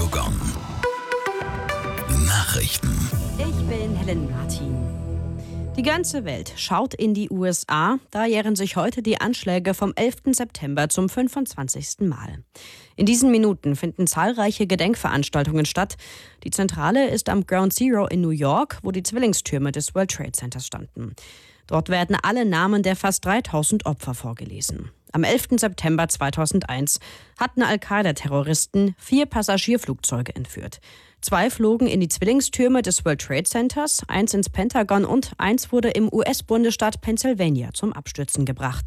Radio Gong. Nachrichten. Ich bin Helen Martin. Die ganze Welt schaut in die USA. Da jähren sich heute die Anschläge vom 11. September zum 25. Mal. In diesen Minuten finden zahlreiche Gedenkveranstaltungen statt. Die Zentrale ist am Ground Zero in New York, wo die Zwillingstürme des World Trade Centers standen. Dort werden alle Namen der fast 3000 Opfer vorgelesen. Am 11. September 2001 hatten Al-Qaida-Terroristen 4 Passagierflugzeuge entführt. 2 flogen in die Zwillingstürme des World Trade Centers, 1 ins Pentagon und 1 wurde im US-Bundesstaat Pennsylvania zum Abstürzen gebracht.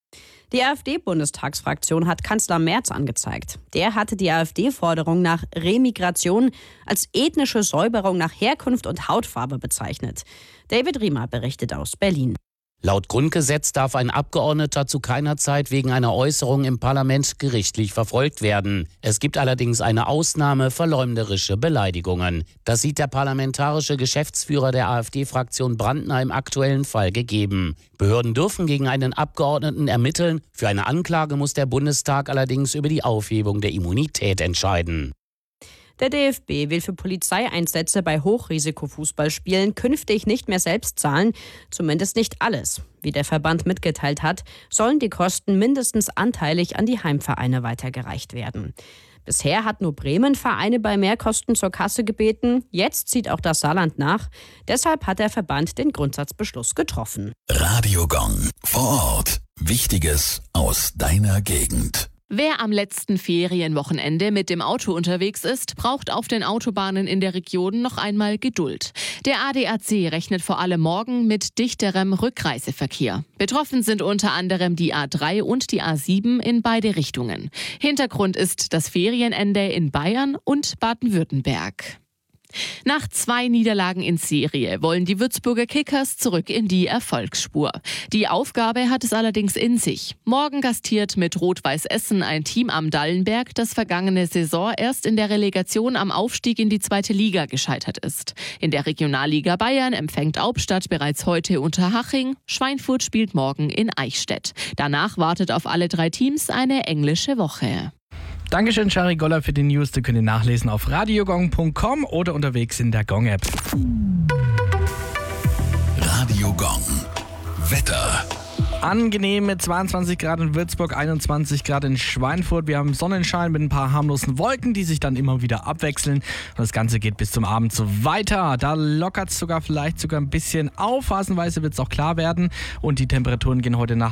Die AfD-Bundestagsfraktion hat Kanzler Merz angezeigt. Der hatte die AfD-Forderung nach Remigration als ethnische Säuberung nach Herkunft und Hautfarbe bezeichnet. David Riemer berichtet aus Berlin. Laut Grundgesetz darf ein Abgeordneter zu keiner Zeit wegen einer Äußerung im Parlament gerichtlich verfolgt werden. Es gibt allerdings eine Ausnahme: verleumderische Beleidigungen. Das sieht der parlamentarische Geschäftsführer der AfD-Fraktion Brandner im aktuellen Fall gegeben. Behörden dürfen gegen einen Abgeordneten ermitteln. Für eine Anklage muss der Bundestag allerdings über die Aufhebung der Immunität entscheiden. Der DFB will für Polizeieinsätze bei Hochrisikofußballspielen künftig nicht mehr selbst zahlen, zumindest nicht alles. Wie der Verband mitgeteilt hat, sollen die Kosten mindestens anteilig an die Heimvereine weitergereicht werden. Bisher hat nur Bremen Vereine bei Mehrkosten zur Kasse gebeten, jetzt zieht auch das Saarland nach. Deshalb hat der Verband den Grundsatzbeschluss getroffen. Radio Gong. Vor Ort. Wichtiges aus deiner Gegend. Wer am letzten Ferienwochenende mit dem Auto unterwegs ist, braucht auf den Autobahnen in der Region noch einmal Geduld. Der ADAC rechnet vor allem morgen mit dichterem Rückreiseverkehr. Betroffen sind unter anderem die A3 und die A7 in beide Richtungen. Hintergrund ist das Ferienende in Bayern und Baden-Württemberg. Nach 2 Niederlagen in Serie wollen die Würzburger Kickers zurück in die Erfolgsspur. Die Aufgabe hat es allerdings in sich. Morgen gastiert mit Rot-Weiß Essen ein Team am Dallenberg, das vergangene Saison erst in der Relegation am Aufstieg in die 2. Liga gescheitert ist. In der Regionalliga Bayern empfängt Albstadt bereits heute Unterhaching. Schweinfurt spielt morgen in Eichstätt. Danach wartet auf alle 3 Teams eine englische Woche. Dankeschön, Shari Goller, für die News. Die könnt ihr nachlesen auf radiogong.com oder unterwegs in der Gong-App. Radio Gong. Wetter. Angenehm mit 22 Grad in Würzburg, 21 Grad in Schweinfurt. Wir haben Sonnenschein mit ein paar harmlosen Wolken, die sich dann immer wieder abwechseln. Und das Ganze geht bis zum Abend so weiter. Da lockert es vielleicht sogar ein bisschen auf. Phasenweise wird es auch klar werden. Und die Temperaturen gehen heute Nacht